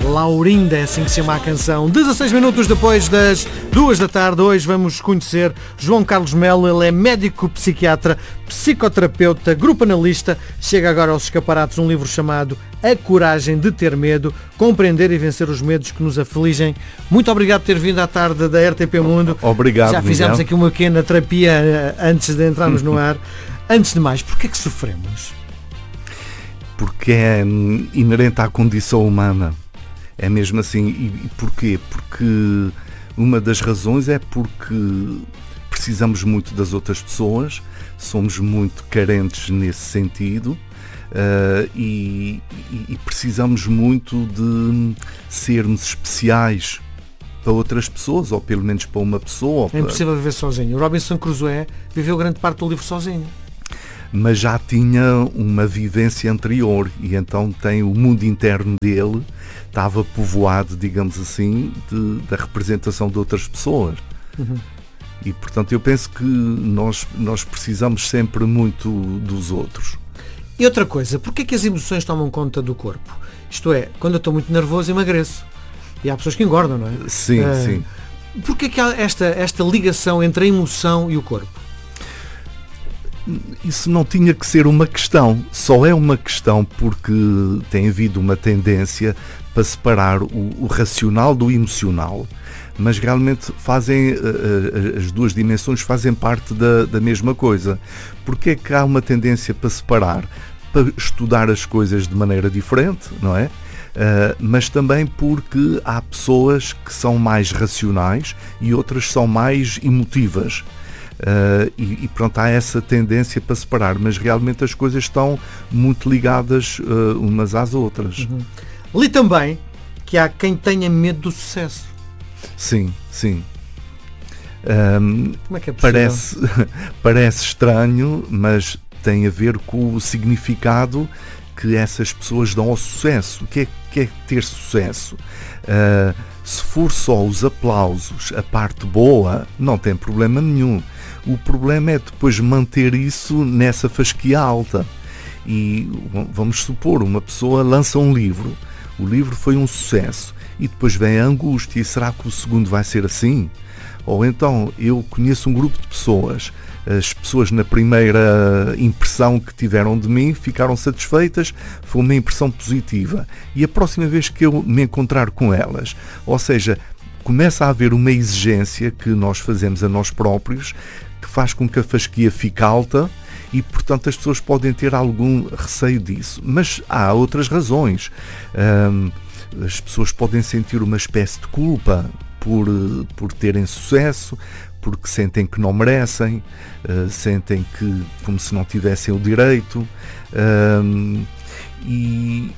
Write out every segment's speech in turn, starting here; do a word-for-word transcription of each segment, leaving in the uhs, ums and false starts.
Laurinda, é assim que se chama a canção. dezasseis minutos depois das duas da tarde, hoje vamos conhecer João Carlos Melo. Ele é médico psiquiatra, psicoterapeuta, grupo analista. Chega agora aos escaparatos um livro chamado A Coragem de Ter Medo, Compreender e Vencer os Medos que nos afligem. Muito obrigado por ter vindo à tarde da R T P Mundo. Obrigado, Já fizemos Miguel. aqui uma pequena terapia antes de entrarmos no ar. Antes de mais, porquê é que sofremos? Porque é inerente à condição humana. É mesmo assim. E, e porquê? Porque uma das razões é porque precisamos muito das outras pessoas, somos muito carentes nesse sentido, uh, e, e, e precisamos muito de sermos especiais para outras pessoas, ou pelo menos para uma pessoa. É impossível viver sozinho. O Robinson Crusoe viveu grande parte do livro sozinho. Mas já tinha uma vivência anterior e então tem o mundo interno dele, estava povoado, digamos assim, de, da representação de outras pessoas. Uhum. E portanto eu penso que nós, nós precisamos sempre muito dos outros. E outra coisa, porquê é que as emoções tomam conta do corpo? Isto é, quando eu estou muito nervoso emagreço. E há pessoas que engordam, não é? Sim, uh, sim. Porquê é que há esta, esta ligação entre a emoção e o corpo? Isso não tinha que ser uma questão, só é uma questão porque tem havido uma tendência para separar o, o racional do emocional, mas realmente fazem, as duas dimensões fazem parte da, da mesma coisa. Porque é que há uma tendência para separar? Para estudar as coisas de maneira diferente, não é? Uh, mas também porque há pessoas que são mais racionais e outras são mais emotivas. Uh, e, e pronto, há essa tendência para separar, mas realmente as coisas estão muito ligadas uh, umas às outras. Uhum. Li também que há quem tenha medo do sucesso. Sim, sim. Um, Como é que é possível? Parece, parece estranho, mas tem a ver com o significado que essas pessoas dão ao sucesso. O que é, que é ter sucesso? Uh, se for só os aplausos, a parte boa, não tem problema nenhum. O problema é depois manter isso nessa fasquia alta. E vamos supor, uma pessoa lança um livro, o livro foi um sucesso, e depois vem a angústia, e será que o segundo vai ser assim? Ou então, eu conheço um grupo de pessoas, as pessoas na primeira impressão que tiveram de mim ficaram satisfeitas, foi uma impressão positiva, e a próxima vez que eu me encontrar com elas, ou seja, começa a haver uma exigência que nós fazemos a nós próprios, que faz com que a fasquia fique alta, e portanto as pessoas podem ter algum receio disso. Mas há outras razões. Hum, as pessoas podem sentir uma espécie de culpa por, por terem sucesso, porque sentem que não merecem, uh, sentem que como se não tivessem o direito, um, e,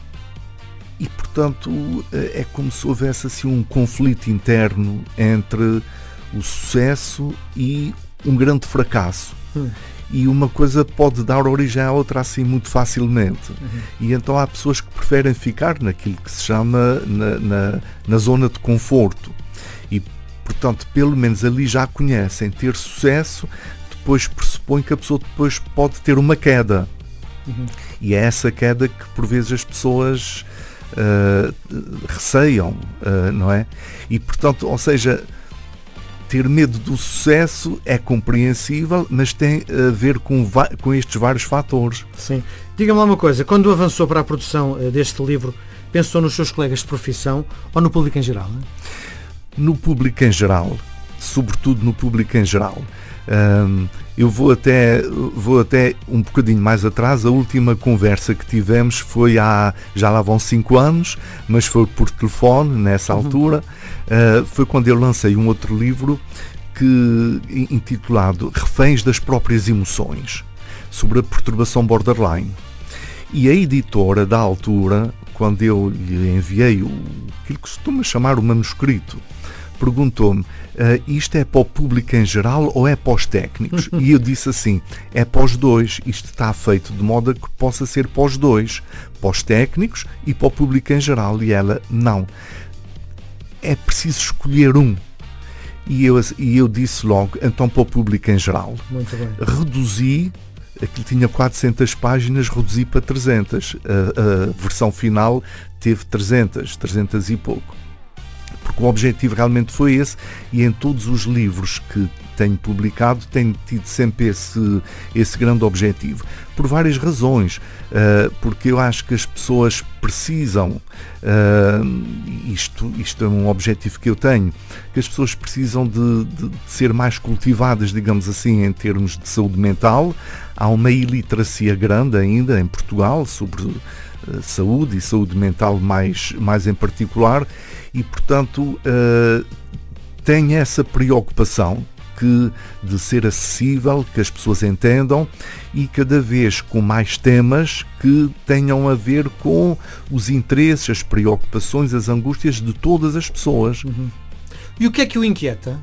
e portanto é como se houvesse assim um conflito interno entre o sucesso e um grande fracasso. Hum. E uma coisa pode dar origem à outra assim muito facilmente. Uhum. E então há pessoas que preferem ficar naquilo que se chama na, na, na zona de conforto. E, portanto, pelo menos ali já conhecem. Ter sucesso depois pressupõe que a pessoa depois pode ter uma queda. Uhum. E é essa queda que por vezes as pessoas uh, receiam, uh, não é? E, portanto, ou seja, ter medo do sucesso é compreensível, mas tem a ver com, com estes vários fatores. Sim. Diga-me lá uma coisa, quando avançou para a produção deste livro, pensou nos seus colegas de profissão ou no público em geral? Não é? No público em geral, sobretudo no público em geral. Um, eu vou até, vou até um bocadinho mais atrás. A última conversa que tivemos foi há, já lá vão cinco anos, mas foi por telefone nessa altura. Uhum. Uh, foi quando eu lancei um outro livro que, intitulado Reféns das Próprias Emoções, sobre a perturbação borderline. E a editora da altura, quando eu lhe enviei o, aquilo que se costuma chamar o manuscrito, perguntou-me, uh, isto é para o público em geral ou é para os técnicos? E eu disse assim, é para os dois, isto está feito de modo a que possa ser para os dois, para os técnicos e para o público em geral. E ela, não, é preciso escolher um. E eu, e eu disse logo, então para o público em geral. Muito bem. Reduzi aquilo tinha quatrocentas páginas, reduzi para trezentas. A, a versão final teve trezentas, trezentas e pouco. Porque o objetivo realmente foi esse, e em todos os livros que tenho publicado tenho tido sempre esse, esse grande objetivo, por várias razões, uh, porque eu acho que as pessoas precisam, uh, isto, isto é um objetivo que eu tenho, que as pessoas precisam de, de, de ser mais cultivadas, digamos assim, em termos de saúde mental. Há uma iliteracia grande ainda em Portugal sobre uh, saúde e saúde mental mais, mais em particular, e portanto uh, tem essa preocupação que, de ser acessível, que as pessoas entendam, e cada vez com mais temas que tenham a ver com os interesses, as preocupações, as angústias de todas as pessoas. Uhum. E o que é que o inquieta?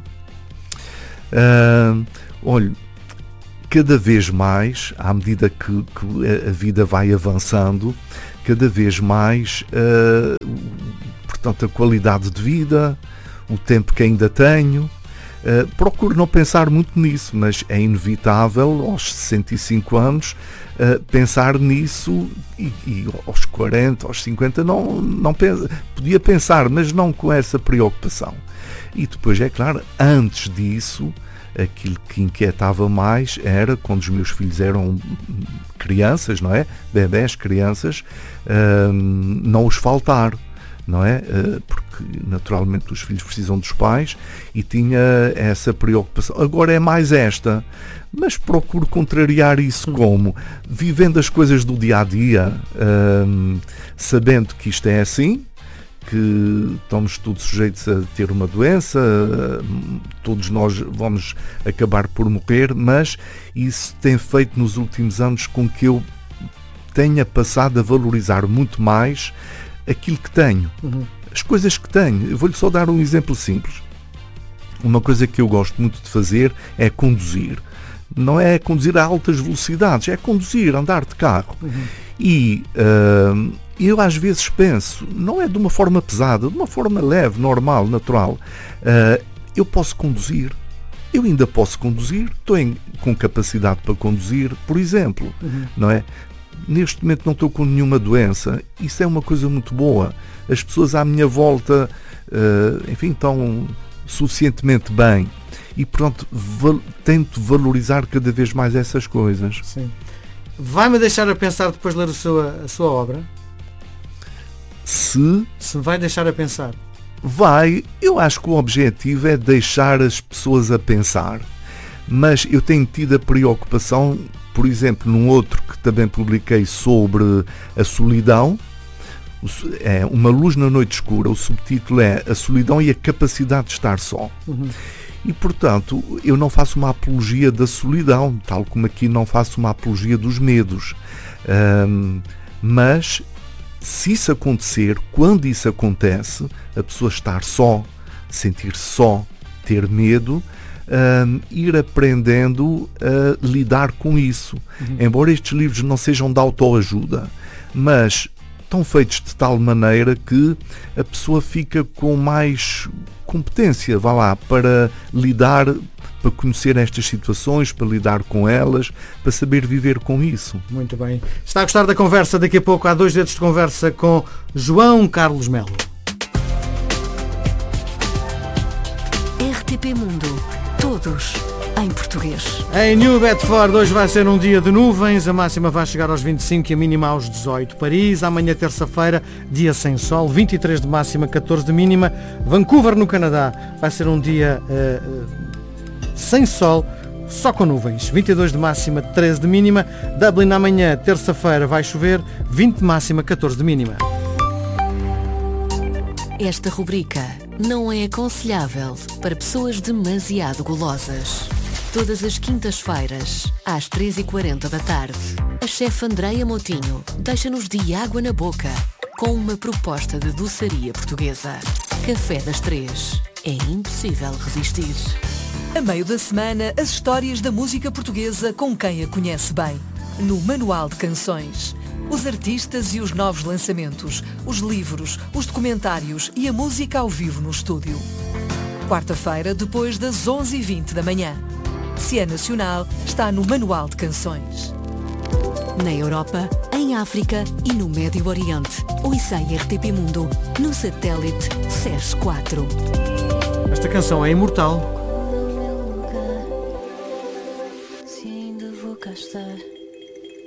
Uh, olha, cada vez mais, à medida que, que a vida vai avançando, cada vez mais, uh, portanto, a qualidade de vida, o tempo que ainda tenho. Uh, procuro não pensar muito nisso, mas é inevitável aos sessenta e cinco anos uh, pensar nisso, e, e aos quarenta, aos cinquenta não, não penso, podia pensar, mas não com essa preocupação. E depois, é claro, antes disso, aquilo que inquietava mais era quando os meus filhos eram crianças, não é? Bebés, crianças, uh, não os faltar, não é? Uh, porque naturalmente os filhos precisam dos pais, e tinha essa preocupação. Agora é mais esta, mas procuro contrariar isso como? Vivendo as coisas do dia-a-dia, uh, sabendo que isto é assim, que estamos todos sujeitos a ter uma doença, todos nós vamos acabar por morrer, mas isso tem feito nos últimos anos com que eu tenha passado a valorizar muito mais aquilo que tenho, uhum. as coisas que tenho. Eu vou-lhe só dar um exemplo simples. Uma coisa que eu gosto muito de fazer é conduzir. Não é conduzir a altas velocidades, é conduzir, andar de carro. Uhum. E uh, eu às vezes penso, não é de uma forma pesada, de uma forma leve, normal, natural. Uh, eu posso conduzir, eu ainda posso conduzir, estou em, com capacidade para conduzir, por exemplo, uhum. não é? Neste momento não estou com nenhuma doença, isso é uma coisa muito boa. As pessoas à minha volta, uh, enfim, estão suficientemente bem, e pronto, val- tento valorizar cada vez mais essas coisas. Sim. Vai-me deixar a pensar depois de ler a sua, a sua obra? Se... Se vai deixar a pensar? Vai. Eu acho que o objetivo é deixar as pessoas a pensar. Mas eu tenho tido a preocupação, por exemplo, num outro que também publiquei sobre a solidão, é Uma Luz na Noite Escura, o subtítulo é A Solidão e a Capacidade de Estar Só. Uhum. E, portanto, eu não faço uma apologia da solidão, tal como aqui não faço uma apologia dos medos. Um, mas, se isso acontecer, quando isso acontece, a pessoa estar só, sentir-se só, ter medo, um, ir aprendendo a lidar com isso. Uhum. Embora estes livros não sejam de autoajuda, mas estão feitos de tal maneira que a pessoa fica com mais competência, vá lá, para lidar, para conhecer estas situações, para lidar com elas, para saber viver com isso. Muito bem. Está a gostar da conversa? Daqui a pouco há dois dedos de conversa com João Carlos Melo. R T P Mundo. Todos em português. Em New Bedford, hoje vai ser um dia de nuvens, a máxima vai chegar aos vinte e cinco e a mínima aos dezoito. Paris, amanhã terça-feira, dia sem sol, vinte e três de máxima, catorze de mínima. Vancouver, no Canadá, vai ser um dia uh, uh, sem sol, só com nuvens, vinte e dois de máxima, treze de mínima. Dublin, amanhã terça-feira, vai chover, vinte de máxima, catorze de mínima. Esta rubrica não é aconselhável para pessoas demasiado golosas. Todas as quintas-feiras, às três e quarenta da tarde, a chefe Andreia Motinho deixa-nos de água na boca com uma proposta de doçaria portuguesa. Café das Três. É impossível resistir. A meio da semana, as histórias da música portuguesa com quem a conhece bem. No Manual de Canções. Os artistas e os novos lançamentos, os livros, os documentários e a música ao vivo no estúdio. Quarta-feira, depois das onze e vinte da manhã. Se é nacional, está no Manual de Canções. Na Europa, em África e no Médio Oriente. Ouça a R T P Mundo no satélite S E S quatro. Esta canção é imortal. Se ainda vou cá estar.